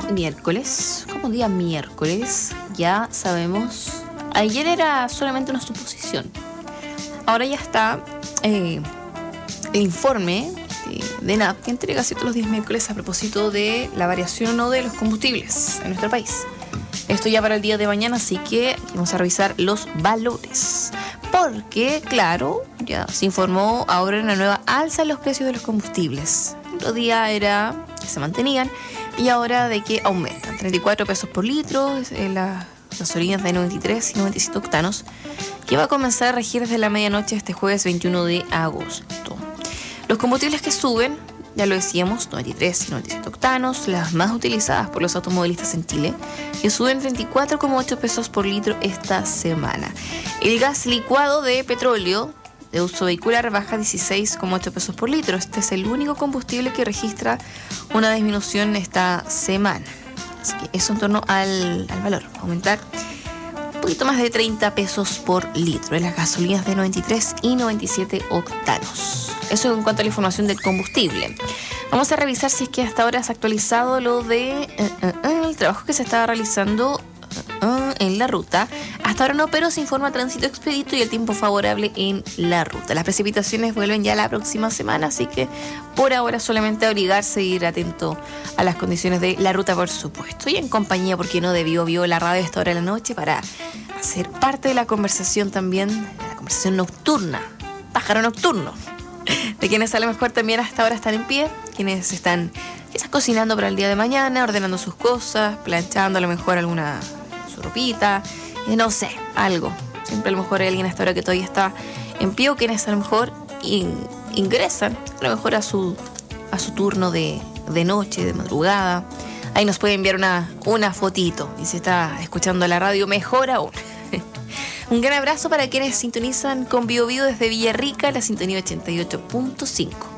miércoles. Como día miércoles, ya sabemos. Ayer era solamente una suposición. Ahora ya está el informe de ENAP que entrega todos los días miércoles a propósito de la variación o no de los combustibles en nuestro país. Esto ya para el día de mañana, así que vamos a revisar los valores. Porque, claro, ya se informó ahora una nueva alza en los precios de los combustibles. El otro día era que se mantenían y ahora de que aumentan. 34 pesos por litro en las gasolinas de 93 y 97 octanos, que va a comenzar a regir desde la medianoche este jueves 21 de agosto. Los combustibles que suben, ya lo decíamos, 93 y 97 octanos, las más utilizadas por los automovilistas en Chile, que suben 34,8 pesos por litro esta semana. El gas licuado de petróleo de uso vehicular baja 16,8 pesos por litro. Este es el único combustible que registra una disminución esta semana. Así que eso en torno al valor. Aumentar un poquito más de 30 pesos por litro en las gasolinas de 93 y 97 octanos. Eso en cuanto a la información del combustible. Vamos a revisar si es que hasta ahora se ha actualizado lo de el trabajo que se estaba realizando en la ruta. Hasta ahora no, pero se informa tránsito expedito y el tiempo favorable en la ruta. Las precipitaciones vuelven ya la próxima semana, así que por ahora solamente obligarse a ir atento a las condiciones de la ruta, por supuesto. Y en compañía, porque no vio la radio a esta hora de la noche para hacer parte de la conversación también, de la conversación nocturna, pájaro nocturno. De quienes a lo mejor también hasta ahora están en pie, quienes están quizás cocinando para el día de mañana, ordenando sus cosas, planchando a lo mejor su ropita, no sé, algo. Siempre a lo mejor hay alguien hasta ahora que todavía está en pie o quienes a lo mejor ingresan a lo mejor a su turno de noche, de madrugada. Ahí nos puede enviar una fotito y si está escuchando la radio, mejor aún. Un gran abrazo para quienes sintonizan con Bio Bio desde Villarrica, la sintonía 88.5.